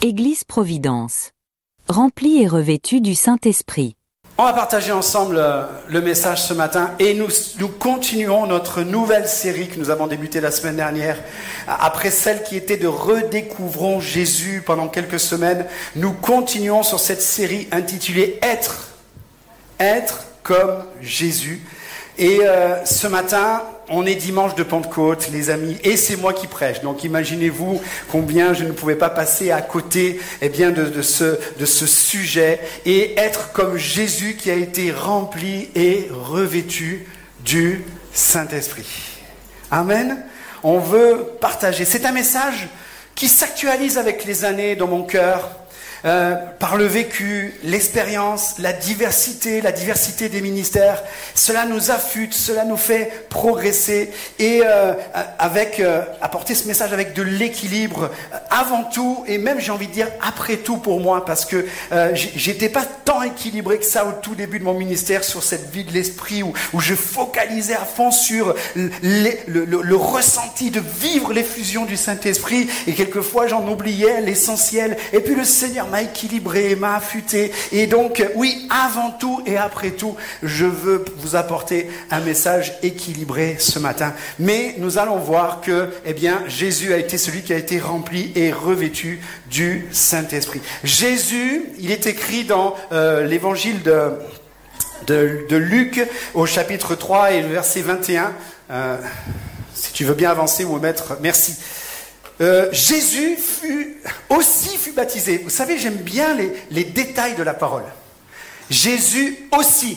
Église Providence. Remplie et revêtue du Saint-Esprit. On va partager ensemble le message ce matin et nous continuons notre nouvelle série que nous avons débutée la semaine dernière. Après celle qui était de Redécouvrons Jésus pendant quelques semaines, nous continuons sur cette série intitulée Être comme Jésus. Et ce matin, on est dimanche de Pentecôte, les amis, et c'est moi qui prêche. Donc imaginez-vous combien je ne pouvais pas passer à côté de ce sujet. Et être comme Jésus qui a été rempli et revêtu du Saint-Esprit. Amen. On veut partager. C'est un message qui s'actualise avec les années dans mon cœur. Par le vécu, l'expérience, la diversité des ministères, cela nous affûte, cela nous fait progresser et apporter ce message avec de l'équilibre avant tout et même j'ai envie de dire après tout pour moi parce que j'étais pas tant équilibré que ça au tout début de mon ministère sur cette vie de l'esprit où je focalisais à fond sur le ressenti de vivre l'effusion du Saint-Esprit et quelquefois j'en oubliais l'essentiel et puis le Seigneur m'a équilibré, m'a affûté. Et donc, oui, avant tout et après tout, je veux vous apporter un message équilibré ce matin. Mais nous allons voir que, Jésus a été celui qui a été rempli et revêtu du Saint-Esprit. Jésus, il est écrit dans l'évangile de Luc au chapitre 3 et le verset 21. Si tu veux bien avancer ou me mettre... Merci. Jésus fut baptisé. Vous savez, j'aime bien les détails de la parole. Jésus aussi.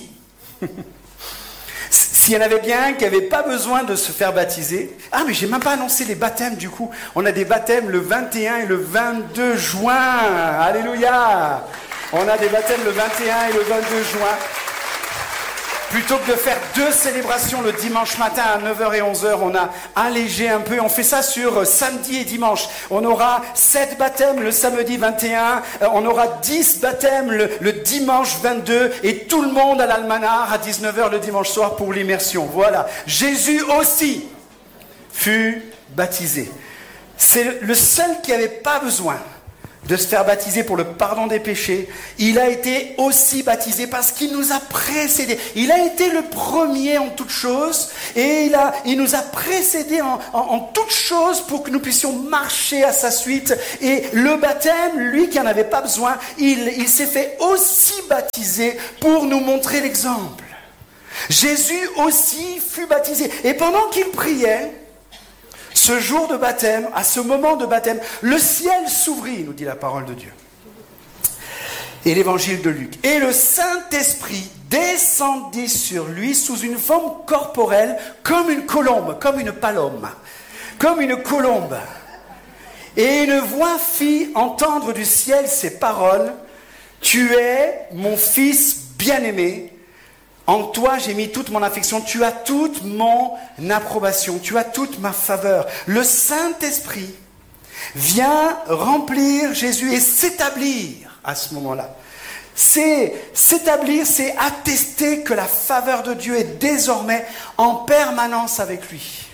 S'il y en avait bien qui n'avaient pas besoin de se faire baptiser. Ah, mais j'ai même pas annoncé les baptêmes du coup. On a des baptêmes le 21 et le 22 juin. Alléluia. On a des baptêmes le 21 et le 22 juin. Plutôt que de faire 2 célébrations le dimanche matin à 9h et 11h, on a allégé un peu. On fait ça sur samedi et dimanche. On aura 7 baptêmes le samedi 21, on aura 10 baptêmes le dimanche 22 et tout le monde à l'Almanar à 19h le dimanche soir pour l'immersion. Voilà. Jésus aussi fut baptisé. C'est le seul qui n'avait pas besoin de se faire baptiser pour le pardon des péchés. Il a été aussi baptisé parce qu'il nous a précédés. Il a été le premier en toutes choses et il nous a précédés en toutes choses pour que nous puissions marcher à sa suite. Et le baptême, lui qui n'en avait pas besoin, il s'est fait aussi baptiser pour nous montrer l'exemple. Jésus aussi fut baptisé. Et pendant qu'il priait, ce jour de baptême, à ce moment de baptême, le ciel s'ouvrit, nous dit la parole de Dieu. Et l'évangile de Luc. Et le Saint-Esprit descendit sur lui sous une forme corporelle, comme une colombe, comme une palome, comme une colombe. Et une voix fit entendre du ciel ces paroles, « Tu es mon fils bien-aimé, en toi, j'ai mis toute mon affection. Tu as toute mon approbation. Tu as toute ma faveur. » Le Saint-Esprit vient remplir Jésus et s'établir à ce moment-là. S'établir, c'est attester que la faveur de Dieu est désormais en permanence avec lui.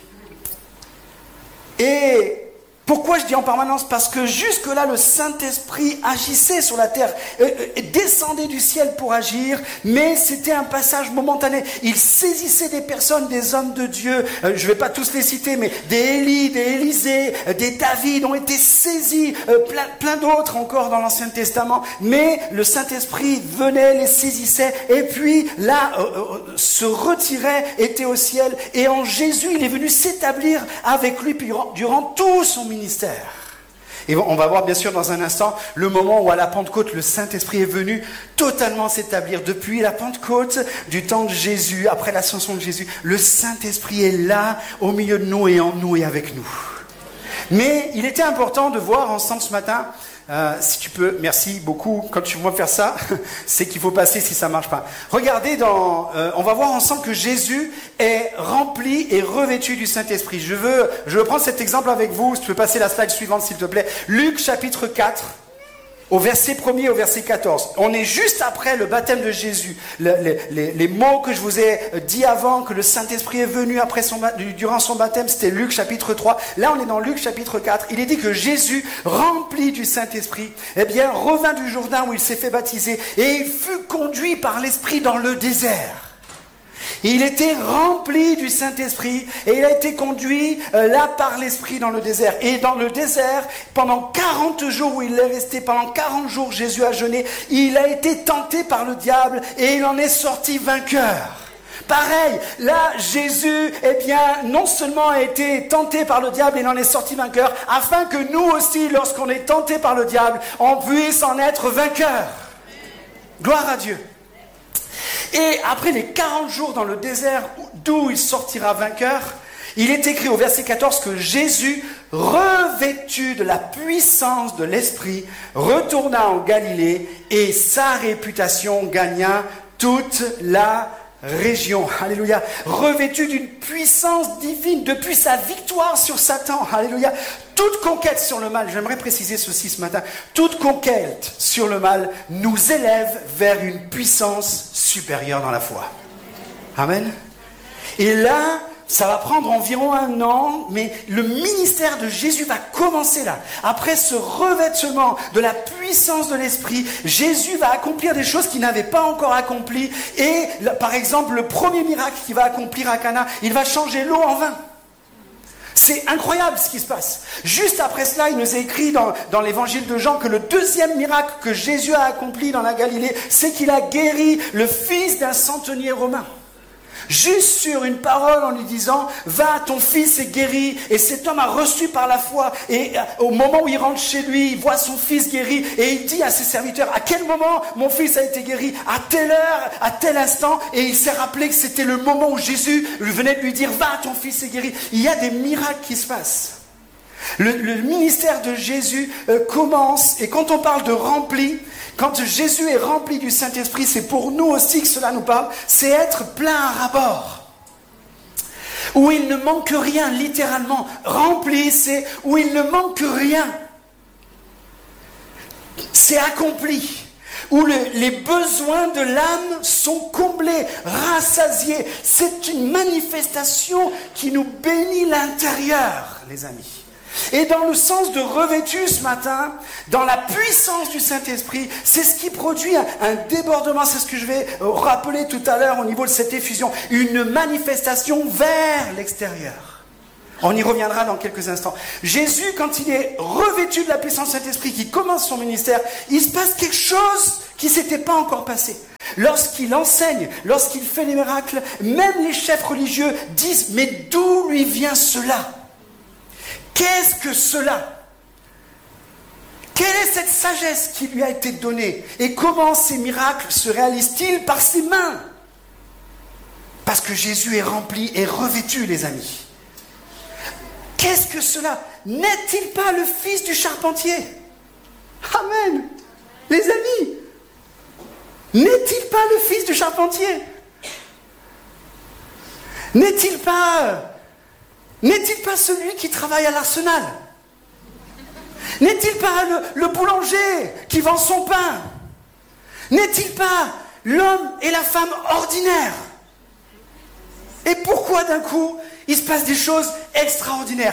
Et pourquoi je dis en permanence ? Parce que jusque-là, le Saint-Esprit agissait sur la terre, descendait du ciel pour agir, mais c'était un passage momentané. Il saisissait des personnes, des hommes de Dieu, je ne vais pas tous les citer, mais des Élie, des Élisée, des David ont été saisis, plein d'autres encore dans l'Ancien Testament, mais le Saint-Esprit venait, les saisissait, et puis là, se retirait, était au ciel, et en Jésus, il est venu s'établir avec lui durant tout son ministère. Et on va voir bien sûr dans un instant le moment où à la Pentecôte le Saint-Esprit est venu totalement s'établir. Depuis la Pentecôte du temps de Jésus, après l'ascension de Jésus, le Saint-Esprit est là au milieu de nous et en nous et avec nous. Mais il était important de voir ensemble ce matin, si tu peux, merci beaucoup, quand tu vois faire ça, c'est qu'il faut passer si ça ne marche pas. Regardez, on va voir ensemble que Jésus est rempli et revêtu du Saint-Esprit. Je veux prendre cet exemple avec vous, si tu peux passer la slide suivante s'il te plaît. Luc chapitre 4, au verset 1er, au verset 14. On est juste après le baptême de Jésus. Les mots que je vous ai dit avant, que le Saint-Esprit est venu durant son baptême, c'était Luc chapitre 3. Là, on est dans Luc chapitre 4. Il est dit que Jésus, rempli du Saint-Esprit, revint du Jourdain où il s'est fait baptiser et il fut conduit par l'Esprit dans le désert. Il était rempli du Saint-Esprit et il a été conduit là par l'Esprit dans le désert. Et dans le désert, pendant 40 jours où il est resté, pendant 40 jours Jésus a jeûné, il a été tenté par le diable et il en est sorti vainqueur. Pareil, là Jésus, non seulement a été tenté par le diable, il en est sorti vainqueur, afin que nous aussi, lorsqu'on est tenté par le diable, on puisse en être vainqueur. Gloire à Dieu. Et après les 40 jours dans le désert, d'où il sortira vainqueur, il est écrit au verset 14 que Jésus, revêtu de la puissance de l'Esprit, retourna en Galilée et sa réputation gagna toute la région. Alléluia. Revêtu d'une puissance divine depuis sa victoire sur Satan. Alléluia. Toute conquête sur le mal, j'aimerais préciser ceci ce matin, toute conquête sur le mal nous élève vers une puissance supérieure dans la foi. Amen. Et là, ça va prendre environ 1 an, mais le ministère de Jésus va commencer là. Après ce revêtement de la puissance de l'Esprit, Jésus va accomplir des choses qu'il n'avait pas encore accomplies. Et par exemple, le premier miracle qu'il va accomplir à Cana, il va changer l'eau en vin. C'est incroyable ce qui se passe. Juste après cela, il nous est écrit dans l'évangile de Jean que le deuxième miracle que Jésus a accompli dans la Galilée, c'est qu'il a guéri le fils d'un centenier romain. Juste sur une parole en lui disant « Va, ton fils est guéri » et cet homme a reçu par la foi et au moment où il rentre chez lui, il voit son fils guéri et il dit à ses serviteurs « À quel moment mon fils a été guéri ? À telle heure, à tel instant » et il s'est rappelé que c'était le moment où Jésus venait de lui dire « Va, ton fils est guéri » Il y a des miracles qui se passent. Le ministère de Jésus commence et quand on parle de rempli, quand Jésus est rempli du Saint-Esprit, c'est pour nous aussi que cela nous parle, c'est être plein à ras-bord. Où il ne manque rien, littéralement. Rempli, c'est où il ne manque rien. C'est accompli. Où les besoins de l'âme sont comblés, rassasiés. C'est une manifestation qui nous bénit l'intérieur, les amis. Et dans le sens de revêtu ce matin, dans la puissance du Saint-Esprit, c'est ce qui produit un débordement, c'est ce que je vais rappeler tout à l'heure au niveau de cette effusion, une manifestation vers l'extérieur. On y reviendra dans quelques instants. Jésus, quand il est revêtu de la puissance du Saint-Esprit, qui commence son ministère, il se passe quelque chose qui ne s'était pas encore passé. Lorsqu'il enseigne, lorsqu'il fait les miracles, même les chefs religieux disent « Mais d'où lui vient cela ?» Qu'est-ce que cela ? Quelle est cette sagesse qui lui a été donnée ? Et comment ces miracles se réalisent-ils par ses mains ? Parce que Jésus est rempli et revêtu, les amis. Qu'est-ce que cela ? N'est-il pas le fils du charpentier ? Amen. Les amis, n'est-il pas le fils du charpentier ? N'est-il pas celui qui travaille à l'Arsenal ? N'est-il pas le boulanger qui vend son pain ? N'est-il pas l'homme et la femme ordinaires ? Et pourquoi d'un coup, il se passe des choses extraordinaires ?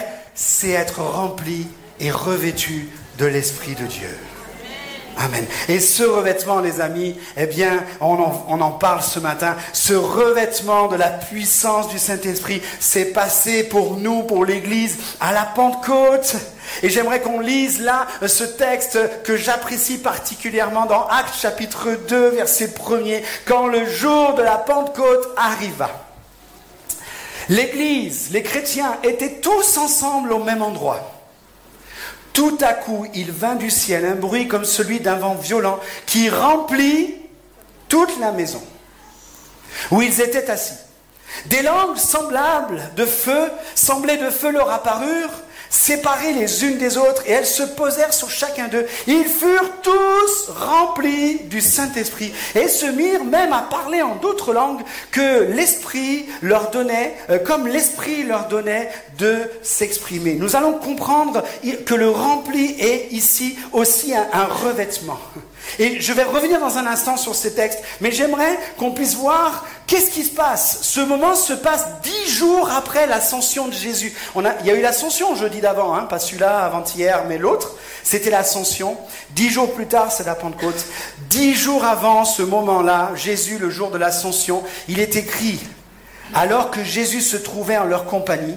C'est être rempli et revêtu de l'Esprit de Dieu. Amen. Et ce revêtement, les amis, on en parle ce matin. Ce revêtement de la puissance du Saint-Esprit s'est passé pour nous, pour l'Église, à la Pentecôte. Et j'aimerais qu'on lise là ce texte que j'apprécie particulièrement dans Actes chapitre 2, verset 1er, quand le jour de la Pentecôte arriva. L'Église, les chrétiens étaient tous ensemble au même endroit. Tout à coup, il vint du ciel un bruit comme celui d'un vent violent qui remplit toute la maison où ils étaient assis. Des langues semblaient de feu leur apparurent, séparées les unes des autres, et elles se posèrent sur chacun d'eux. Ils furent tous remplis du Saint-Esprit, et se mirent même à parler en d'autres langues que l'Esprit leur donnait, comme l'Esprit leur donnait de s'exprimer. Nous allons comprendre que le rempli est ici aussi un revêtement. Et je vais revenir dans un instant sur ces textes, mais j'aimerais qu'on puisse voir qu'est-ce qui se passe. Ce moment se passe 10 jours après l'ascension de Jésus. Il y a eu l'ascension jeudi d'avant, pas celui-là avant-hier, mais l'autre, c'était l'ascension. 10 jours plus tard, c'est la Pentecôte. 10 jours avant ce moment-là, Jésus, le jour de l'ascension, il est écrit, alors que Jésus se trouvait en leur compagnie,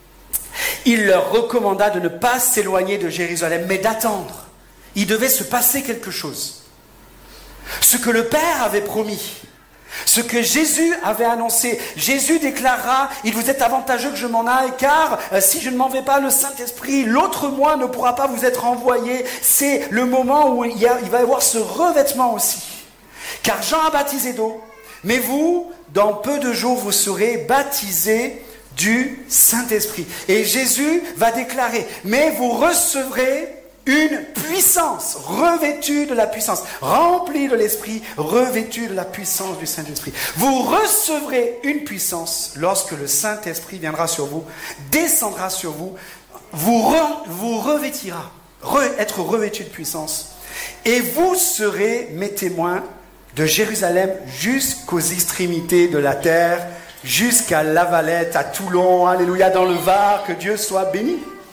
il leur recommanda de ne pas s'éloigner de Jérusalem, mais d'attendre. Il devait se passer quelque chose. Ce que le Père avait promis, ce que Jésus avait annoncé. Jésus déclarera, il vous est avantageux que je m'en aille, car si je ne m'en vais pas, le Saint-Esprit, l'autre moi ne pourra pas vous être envoyé. C'est le moment où il va y avoir ce revêtement aussi. Car Jean a baptisé d'eau, mais vous, dans peu de jours, vous serez baptisés du Saint-Esprit. Et Jésus va déclarer, mais vous recevrez une puissance, revêtue de la puissance, remplie de l'Esprit, revêtue de la puissance du Saint-Esprit. Vous recevrez une puissance lorsque le Saint-Esprit viendra sur vous, descendra sur vous, vous revêtira, être revêtu de puissance. Et vous serez mes témoins de Jérusalem jusqu'aux extrémités de la terre, jusqu'à La Valette, à Toulon, alléluia, dans le Var, que Dieu soit béni.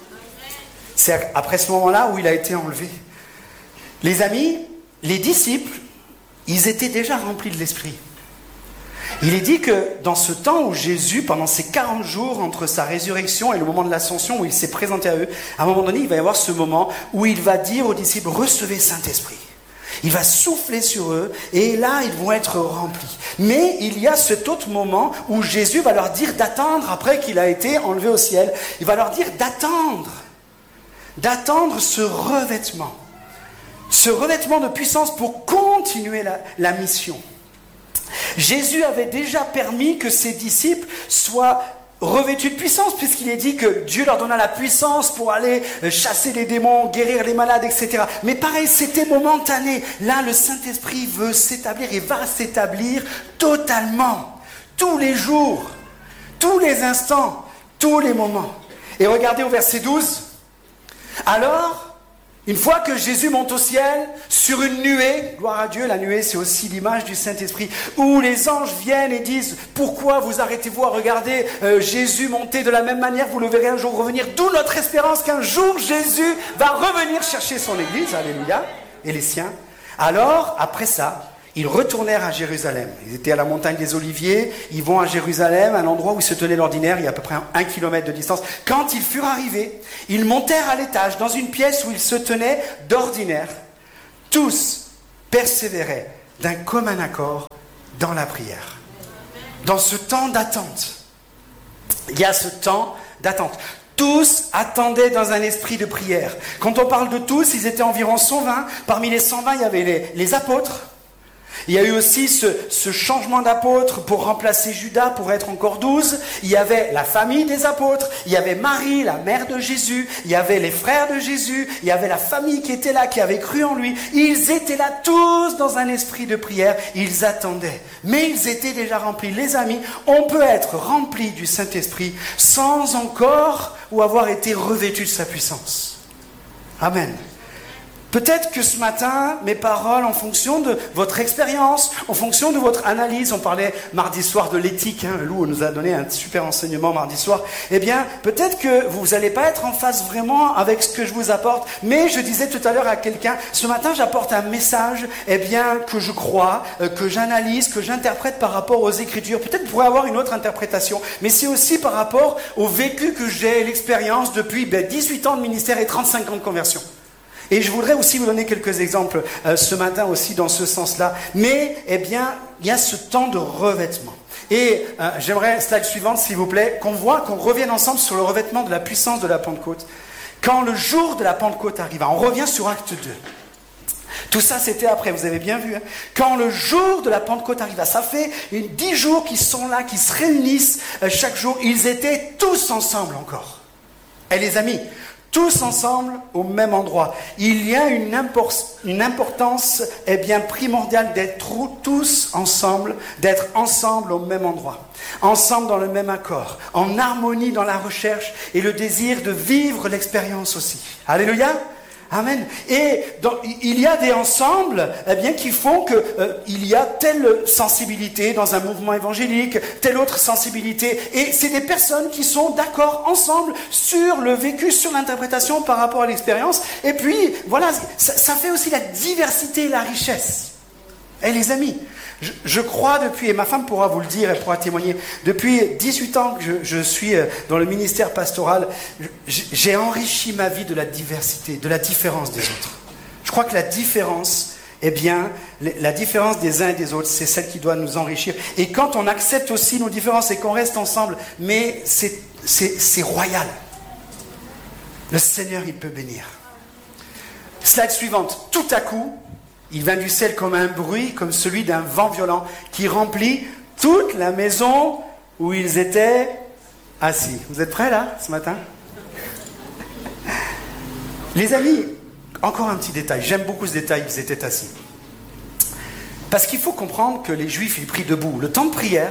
C'est après ce moment-là où il a été enlevé. Les amis, les disciples, ils étaient déjà remplis de l'Esprit. Il est dit que dans ce temps où Jésus, pendant ces 40 jours entre sa résurrection et le moment de l'ascension où il s'est présenté à eux, à un moment donné, il va y avoir ce moment où il va dire aux disciples, recevez Saint-Esprit. Il va souffler sur eux et là, ils vont être remplis. Mais il y a cet autre moment où Jésus va leur dire d'attendre après qu'il a été enlevé au ciel. Il va leur dire d'attendre ce revêtement de puissance pour continuer la mission. Jésus avait déjà permis que ses disciples soient revêtus de puissance, puisqu'il est dit que Dieu leur donna la puissance pour aller chasser les démons, guérir les malades, etc. Mais pareil, c'était momentané. Là, le Saint-Esprit veut s'établir et va s'établir totalement, tous les jours, tous les instants, tous les moments. Et regardez au verset 12. Alors, une fois que Jésus monte au ciel, sur une nuée, gloire à Dieu, la nuée c'est aussi l'image du Saint-Esprit, où les anges viennent et disent, pourquoi vous arrêtez-vous à regarder Jésus monter de la même manière, vous le verrez un jour revenir, d'où notre espérance qu'un jour Jésus va revenir chercher son église, alléluia, et les siens. Alors, après ça, ils retournèrent à Jérusalem. Ils étaient à la montagne des Oliviers, ils vont à Jérusalem, à l'endroit où se tenait l'ordinaire, il y a à peu près 1 kilomètre de distance. Quand ils furent arrivés, ils montèrent à l'étage, dans une pièce où ils se tenaient d'ordinaire. Tous persévéraient d'un commun accord dans la prière. Dans ce temps d'attente, il y a ce temps d'attente. Tous attendaient dans un esprit de prière. Quand on parle de tous, ils étaient environ 120. Parmi les 120, il y avait les apôtres. Il y a eu aussi ce changement d'apôtre pour remplacer Judas, pour être encore 12. Il y avait la famille des apôtres, il y avait Marie, la mère de Jésus, il y avait les frères de Jésus, il y avait la famille qui était là, qui avait cru en lui. Ils étaient là tous dans un esprit de prière, ils attendaient. Mais ils étaient déjà remplis. Les amis, on peut être rempli du Saint-Esprit sans encore ou avoir été revêtu de sa puissance. Amen. Peut-être que ce matin, mes paroles, en fonction de votre expérience, en fonction de votre analyse, on parlait mardi soir de l'éthique, Lou nous a donné un super enseignement mardi soir, eh bien, peut-être que vous n'allez pas être en phase vraiment avec ce que je vous apporte, mais je disais tout à l'heure à quelqu'un, ce matin j'apporte un message, eh bien, que je crois, que j'analyse, que j'interprète par rapport aux Écritures. Peut-être que vous pourrez avoir une autre interprétation, mais c'est aussi par rapport au vécu que j'ai, l'expérience depuis 18 ans de ministère et 35 ans de conversion. Et je voudrais aussi vous donner quelques exemples ce matin aussi dans ce sens-là. Mais, eh bien, il y a ce temps de revêtement. Et j'aimerais, slide suivante s'il vous plaît, qu'on revienne ensemble sur le revêtement de la puissance de la Pentecôte. Quand le jour de la Pentecôte arriva, on revient sur Acte 2. Tout ça, c'était après, vous avez bien vu. Quand le jour de la Pentecôte arriva, ça fait 10 jours qu'ils sont là, qu'ils se réunissent chaque jour. Ils étaient tous ensemble encore. Et les amis, tous ensemble au même endroit. Il y a une importance primordiale d'être tous ensemble, d'être ensemble au même endroit, ensemble dans le même accord, en harmonie dans la recherche et le désir de vivre l'expérience aussi. Alléluia. Amen. Et il y a des ensembles qui font qu'il y a telle sensibilité dans un mouvement évangélique, telle autre sensibilité. Et c'est des personnes qui sont d'accord ensemble sur le vécu, sur l'interprétation par rapport à l'expérience. Et puis, voilà, ça fait aussi la diversité et la richesse. Et les amis, je crois depuis, et ma femme pourra vous le dire, elle pourra témoigner, depuis 18 ans que je suis dans le ministère pastoral, j'ai enrichi ma vie de la diversité, de la différence des autres. Je crois que la différence, la différence des uns et des autres, c'est celle qui doit nous enrichir. Et quand on accepte aussi nos différences et qu'on reste ensemble, mais c'est royal. Le Seigneur, il peut bénir. Slide suivante. Tout à coup, il vint du ciel comme un bruit, comme celui d'un vent violent, qui remplit toute la maison où ils étaient assis. Vous êtes prêts là, ce matin? Les amis, encore un petit détail. J'aime beaucoup ce détail, ils étaient assis. Parce qu'il faut comprendre que les Juifs, ils prient debout. Le temps de prière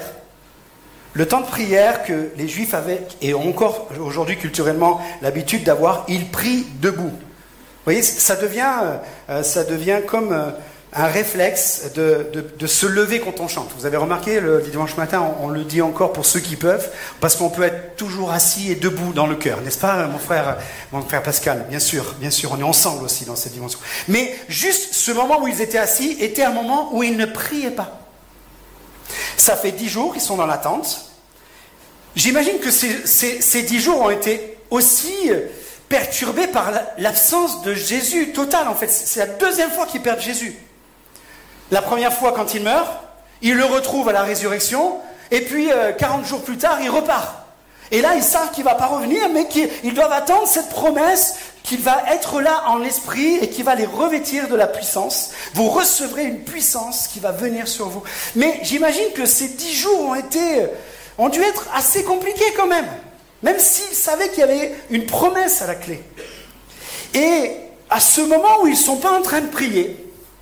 que les Juifs avaient, et ont encore aujourd'hui culturellement l'habitude d'avoir, ils prient debout. Vous voyez, ça devient comme un réflexe de se lever quand on chante. Vous avez remarqué, le dimanche matin, on le dit encore pour ceux qui peuvent, parce qu'on peut être toujours assis et debout dans le cœur, n'est-ce pas, mon frère Pascal? Bien sûr, on est ensemble aussi dans cette dimension. Mais juste ce moment où ils étaient assis était un moment où ils ne priaient pas. Ça fait 10 jours qu'ils sont dans la tente. J'imagine que ces 10 jours ont été aussi perturbés par l'absence de Jésus totale, en fait. C'est la deuxième fois qu'ils perdent Jésus. La première fois quand il meurt, ils le retrouvent à la résurrection, et puis 40 jours plus tard, il repart. Et là, ils savent qu'il ne va pas revenir, mais qu'ils doivent attendre cette promesse qu'il va être là en esprit et qu'il va les revêtir de la puissance. Vous recevrez une puissance qui va venir sur vous. Mais j'imagine que ces 10 jours ont dû être assez compliqués quand même. Même s'ils savaient qu'il y avait une promesse à la clé. Et à ce moment où ils ne sont pas en train de prier,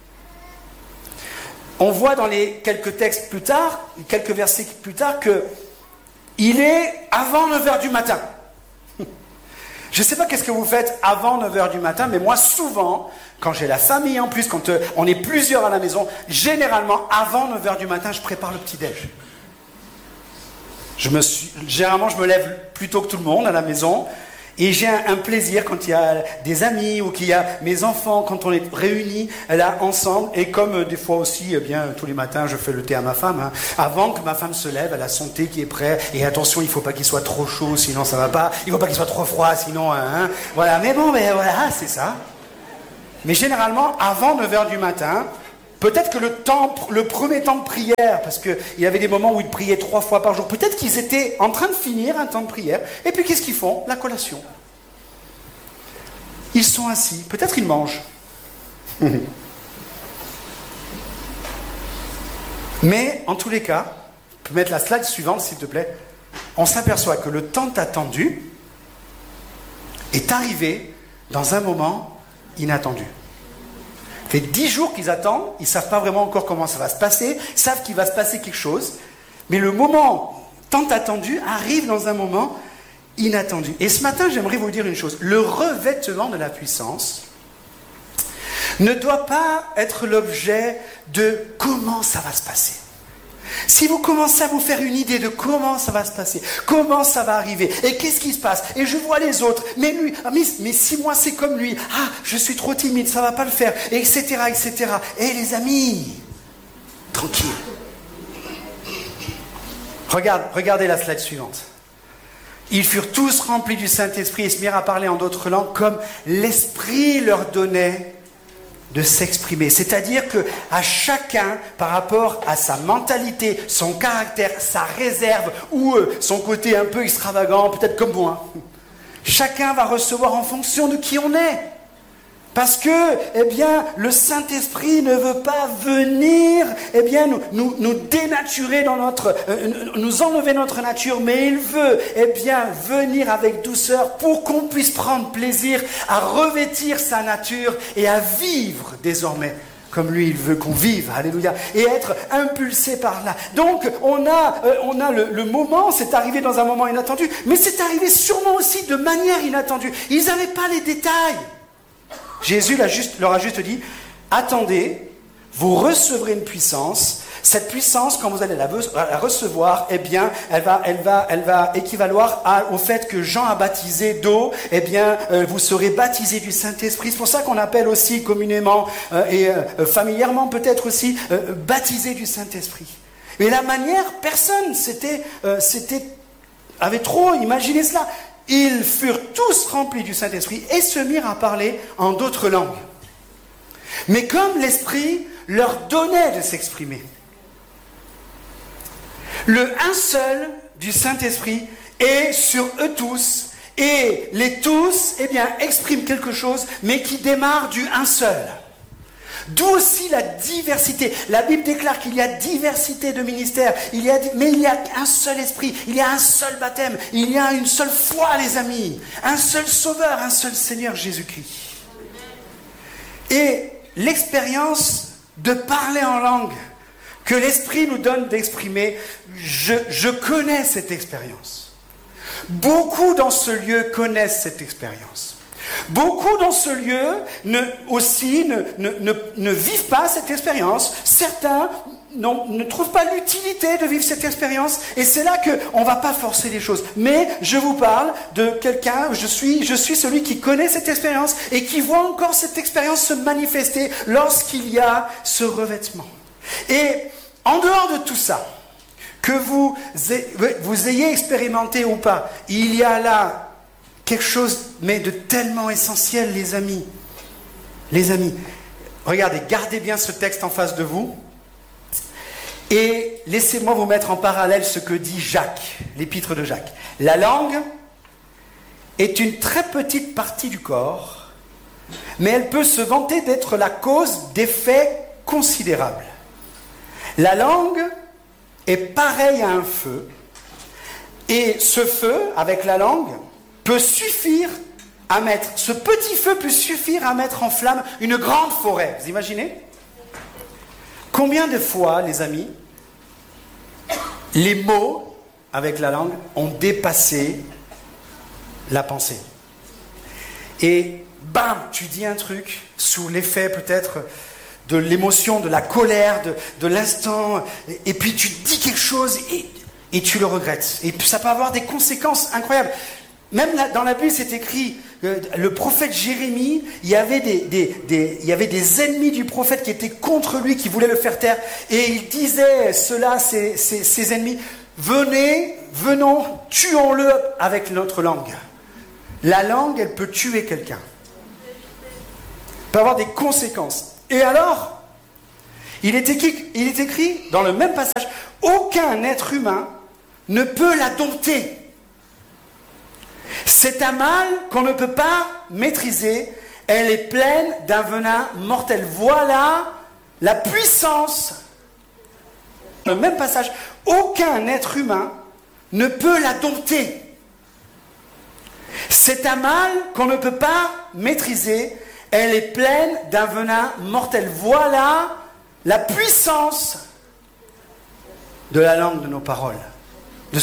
on voit dans les quelques textes plus tard, quelques versets plus tard, qu'il est avant 9h du matin. Je ne sais pas qu'est-ce que vous faites avant 9h du matin, mais moi souvent, quand j'ai la famille en plus, quand on est plusieurs à la maison, généralement avant 9h du matin, je prépare le petit-déj. Généralement, je me lève plus tôt que tout le monde à la maison et j'ai un plaisir quand il y a des amis ou qu'il y a mes enfants, quand on est réunis là ensemble. Et comme des fois aussi, tous les matins, je fais le thé à ma femme. Avant que ma femme se lève, elle a son thé qui est prêt. Et attention, il ne faut pas qu'il soit trop chaud, sinon ça ne va pas. Il ne faut pas qu'il soit trop froid, sinon... Voilà, mais voilà, c'est ça. Mais généralement, avant 9h du matin... Peut-être que le premier temps de prière, parce qu'il y avait des moments où ils priaient 3 fois par jour, peut-être qu'ils étaient en train de finir un temps de prière, et puis qu'est-ce qu'ils font? La collation. Ils sont assis, peut-être ils mangent. Mais, en tous les cas, on peut mettre la slide suivante, s'il te plaît, on s'aperçoit que le temps attendu est arrivé dans un moment inattendu. Ça fait 10 jours qu'ils attendent, ils ne savent pas vraiment encore comment ça va se passer, ils savent qu'il va se passer quelque chose, mais le moment tant attendu arrive dans un moment inattendu. Et ce matin, j'aimerais vous dire une chose, le revêtement de la puissance ne doit pas être l'objet de comment ça va se passer. Si vous commencez à vous faire une idée de comment ça va se passer, comment ça va arriver, et qu'est-ce qui se passe, et je vois les autres, mais lui, mais si moi c'est comme lui, je suis trop timide, ça ne va pas le faire, et etc. Et les amis, tranquille. Regardez la slide suivante. Ils furent tous remplis du Saint-Esprit et se mirent à parler en d'autres langues comme l'Esprit leur donnait de s'exprimer. C'est-à-dire qu'à chacun, par rapport à sa mentalité, son caractère, sa réserve ou son côté un peu extravagant, peut-être comme moi, chacun va recevoir en fonction de qui on est. Parce que, le Saint-Esprit ne veut pas venir, nous dénaturer dans nous enlever notre nature, mais il veut, venir avec douceur pour qu'on puisse prendre plaisir à revêtir sa nature et à vivre désormais comme lui, il veut qu'on vive, alléluia, et être impulsé par là. Donc, on a le moment, c'est arrivé dans un moment inattendu, mais c'est arrivé sûrement aussi de manière inattendue. Ils n'avaient pas les détails. Jésus leur a juste dit, attendez, vous recevrez une puissance. Cette puissance, quand vous allez la recevoir, elle va équivaloir au fait que Jean a baptisé d'eau, vous serez baptisés du Saint-Esprit. C'est pour ça qu'on appelle aussi communément et familièrement peut-être aussi baptisés du Saint-Esprit. Mais la manière, personne avait trop imaginé cela. Ils furent tous remplis du Saint-Esprit et se mirent à parler en d'autres langues. Mais comme l'Esprit leur donnait de s'exprimer, le un seul du Saint-Esprit est sur eux tous, et les tous, expriment quelque chose, mais qui démarre du un seul. D'où aussi la diversité. La Bible déclare qu'il y a diversité de ministères, mais il y a un seul esprit, il y a un seul baptême, il y a une seule foi, les amis, un seul Sauveur, un seul Seigneur Jésus-Christ. Et l'expérience de parler en langue que l'Esprit nous donne d'exprimer, je connais cette expérience. Beaucoup dans ce lieu connaissent cette expérience. Beaucoup dans ce lieu ne vivent pas cette expérience. Certains ne trouvent pas l'utilité de vivre cette expérience. Et c'est là qu'on ne va pas forcer les choses. Mais je vous parle de quelqu'un, je suis celui qui connaît cette expérience et qui voit encore cette expérience se manifester lorsqu'il y a ce revêtement. Et en dehors de tout ça, que vous ayez expérimenté ou pas, il y a là quelque chose, mais de tellement essentiel, les amis. Les amis, regardez, gardez bien ce texte en face de vous. Et laissez-moi vous mettre en parallèle ce que dit Jacques, l'épître de Jacques. La langue est une très petite partie du corps, mais elle peut se vanter d'être la cause d'effets considérables. La langue est pareille à un feu, et ce feu, avec la langue, ce petit feu peut suffire à mettre en flamme une grande forêt. Vous imaginez ? Combien de fois, les amis, les mots avec la langue ont dépassé la pensée. Et bam, tu dis un truc sous l'effet peut-être de l'émotion, de la colère, de l'instant, et puis tu dis quelque chose et tu le regrettes. Et ça peut avoir des conséquences incroyables. Même là, dans la Bible, c'est écrit, le prophète Jérémie, il y avait des ennemis du prophète qui étaient contre lui, qui voulaient le faire taire. Et il disait cela, ses ennemis, venons, tuons-le avec notre langue. La langue, elle peut tuer quelqu'un. Elle peut avoir des conséquences. Et alors, il est écrit dans le même passage, aucun être humain ne peut la dompter. C'est un mal qu'on ne peut pas maîtriser. Elle est pleine d'un venin mortel. Voilà la puissance. Dans le même passage, aucun être humain ne peut la dompter. C'est un mal qu'on ne peut pas maîtriser. Elle est pleine d'un venin mortel. Voilà la puissance de la langue de nos paroles.